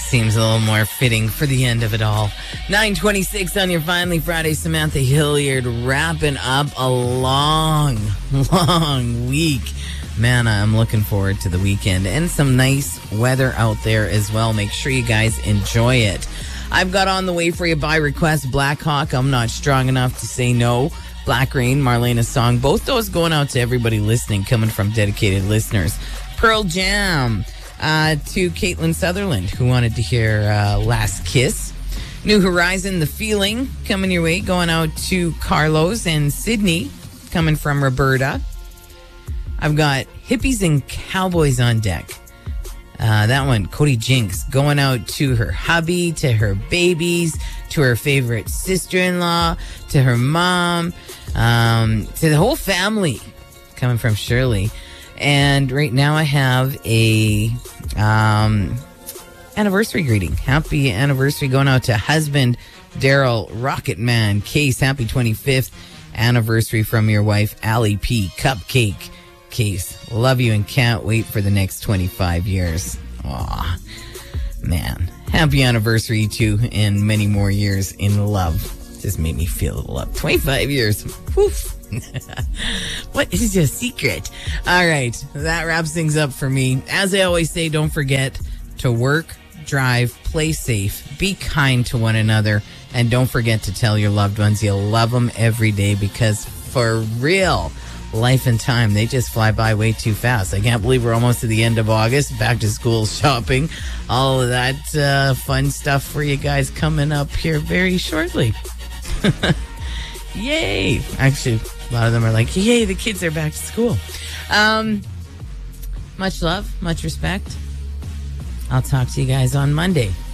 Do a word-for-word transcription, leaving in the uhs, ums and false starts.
Seems a little more fitting for the end of it all. nine twenty-six on your Finally Friday. Samantha Hilliard wrapping up a long, long week. Man, I'm looking forward to the weekend and some nice weather out there as well. Make sure you guys enjoy it. I've got on the way for you by request Blackhawk. I'm Not Strong Enough to Say No. Black Rain, Marlena's song. Both those going out to everybody listening, coming from dedicated listeners. Pearl Jam uh, to Caitlin Sutherland, who wanted to hear uh, Last Kiss. New Horizon, The Feeling, coming your way, going out to Carlos and Sydney, coming from Roberta. I've got Hippies and Cowboys on deck. Uh, that one, Cody Jinks, going out to her hubby, to her babies, to her favorite sister-in-law, to her mom, um, to the whole family, coming from Shirley. And right now I have a um, anniversary greeting. Happy anniversary going out to husband Daryl Rocket Man Case. Happy twenty-fifth anniversary from your wife, Allie P. Cupcake Case. Love you and can't wait for the next twenty-five years. Aw, man. Happy anniversary to you and many more years in love. Just made me feel a little up. twenty-five years. Woof. What is your secret? All right. That wraps things up for me. As I always say, don't forget to work, drive, play safe, be kind to one another, and don't forget to tell your loved ones you love them every day, because for real, life and time, they just fly by way too fast. I can't believe we're almost to the end of August. Back to school shopping. All of that uh, fun stuff for you guys coming up here very shortly. Yay. Actually, a lot of them are like, yay, the kids are back to school. Um, much love, much respect. I'll talk to you guys on Monday.